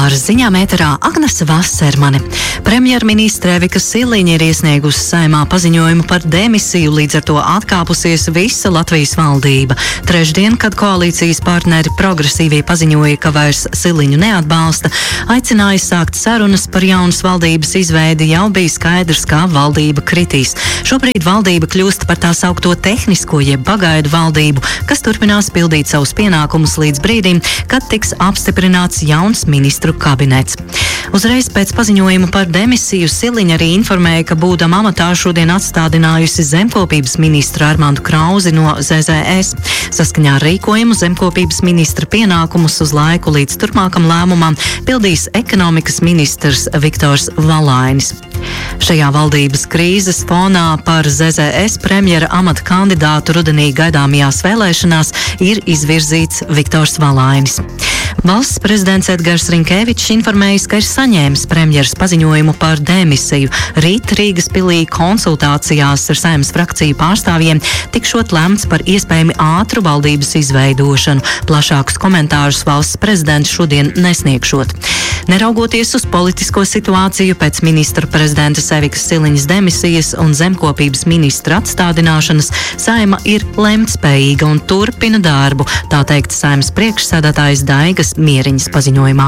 Ar ziņām ēterā Agnese Vasermane. Premjerministre Evika Siliņa ir iesniegusi Saeimā paziņojumu par demisiju, līdz ar to atkāpusies visa Latvijas valdība. Trešdien, kad koalīcijas partneri progresīvie paziņoja, ka vairs Siliņu neatbalsta, aicināja sākt sarunas par jaunas valdības izveidi, jau bija skaidrs, kā valdība kritīs. Šobrīd valdība kļūst par tā saukto tehnisko jeb pagaidu valdību, kas turpinās pildīt savus pienākumus līdz brīdim, kad tiks apstiprināts jauns ministru kabinets. Uzreiz pēc paziņojuma par demisiju Siliņa arī informēja, ka būdama amatā šodien atstādinājusi zemkopības ministru Armandu Krauzi no ZZS. Saskaņā ar rīkojumu zemkopības ministra pienākumus uz laiku līdz turpmākam lēmumam pildīs ekonomikas ministrs Viktors Valainis. Šajā valdības krīzes fonā par ZZS premjera amata kandidātu rudenī gaidāmajās vēlēšanās ir izvirzīts Viktors Valainis. Valsts prezidents Edgars Rinkēvičs informējis, ka ir saņēmis premjeras paziņojumu par demisiju. Rīt Rīgas pilī konsultācijās ar Saeimas frakciju pārstāvjiem tikšot lemts par iespējami ātru valdības izveidošanu. Plašākus komentārus valsts prezidents šodien nesniegšot. Neraugoties uz politisko situāciju pēc ministra prezidentas Evikas Siliņas demisijas un zemkopības ministra atstādināšanas, Saeima ir lemtspējīga un turpina darbu, tā teikt Saeimas priekšsēdētājs Daigas Mieriņas paziņojumā.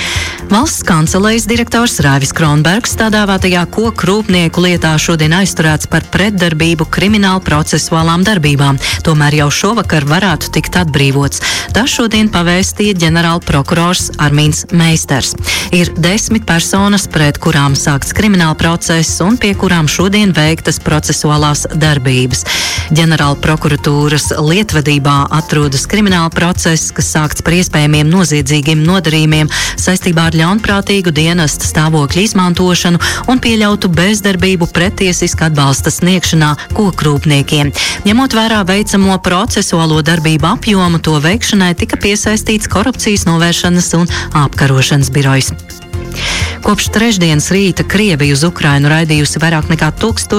Valsts kancelejas direktors Raivis Kronbergs tā dēvētajā koku rūpnieku lietā šodien aizturēts par pretdarbību kriminālu procesuālām darbībām, tomēr jau šovakar varētu tikt atbrīvots. Tas šodien pavēstīja ģenerāla prokurors Armīns Meisters. Ir 10 personas, pret kurām sākts krimināla process un pie kurām šodien veiktas procesuālās darbības. Ģenerāla prokuratūras lietvedībā atrodas krimināla process, kas sākts par iespējamiem noziedzīgiem nodarījumiem saistībā ar ļaunprātīgu dienesta stāvokļa izmantošanu un pieļautu bezdarbību pretiesiska atbalsta sniegšanā kokrūpniekiem. Ņemot vērā veicamo procesuālo darbību apjomu, to veikšanai tika piesaistīts korupcijas novēršanas un apkarošanas birojs. Kopš trešdienas rīta Krievija uz Ukrainu raidījusi vairāk nekā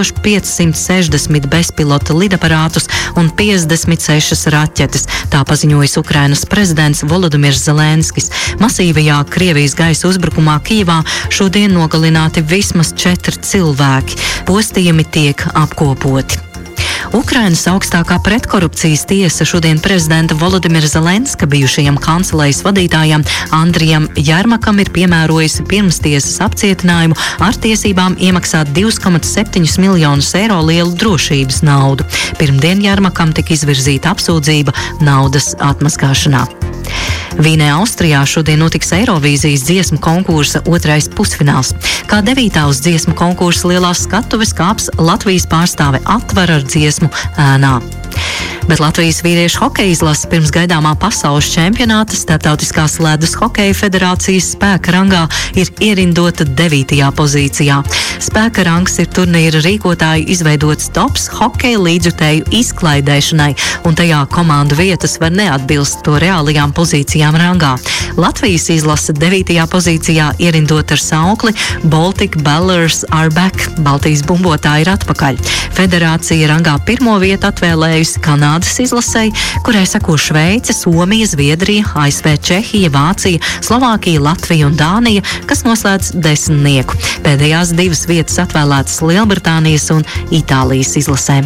1560 bezpilota lidaparātus un 56 raķetes. Tā paziņojis Ukrainas prezidents Volodimirs Zelenskis. Masīvajā Krievijas gaisa uzbrukumā Kijevā šodien nogalināti vismaz 4 cilvēki. Postījumi tiek apkopoti. Ukrainas augstākā pretkorupcijas tiesa šodien prezidenta Volodimira Zelenska bijušajam kancelejas vadītājam Andrijam Jermakam ir piemērojusi pirmstiesas apcietinājumu ar tiesībām iemaksāt 2,7 miljonus eiro lielu drošības naudu. Pirmdien Jermakam tika izvirzīta apsūdzība naudas atmazgāšanā. Vīnē, Austrijā šodien notiks Eirovīzijas dziesmu konkursa otrais pusfināls. Kā 9. uz dziesmu konkursa lielās skatuves kāps Latvijas pārstāve Atvara ar dziesmu Ēnā. Bet Latvijas vīriešu hokeja izlase pirms gaidāmā pasaules čempionāta Startautiskās ledus hokeja federācijas spēka rangā ir ierindota 9. pozīcijā. Spēka rangs ir turnīra rīkotāju izveidots tops hokeja līdzjutēju izklaidēšanai, un tajā komandu vietas var neatbilst to reālajām pozīcijām rangā. Latvijas izlase 9. pozīcijā ierindot ar saukli Baltic Ballers are back, Baltijas bumbotāji ir atpakaļ. Federācija rangā pirmo vietu atvēlējusi Kanādas izlasei, kurai seko Šveice, Somija, Zviedrija, ASV, Čehija, Vācija, Slovākija, Latvija un Dānija, kas noslēdz 10. Pēdējās 2 vietas atvēlētas Lielbritānijas un Itālijas izlasēm.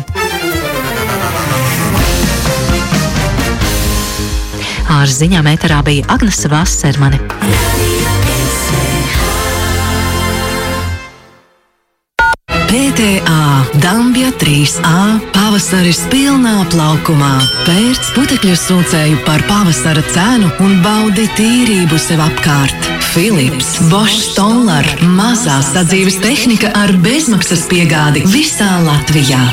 Ar ziņām ēterā bija Agnese Vasermane. PTA Dambja 3A pavasaris pilnā plaukumā. Pērc putekļu sūcēju par pavasara cenu un baudi tīrību sev apkārt. Philips, Bosch Stoller, mazā sadzīves tehnika ar bezmaksas piegādi visā Latvijā.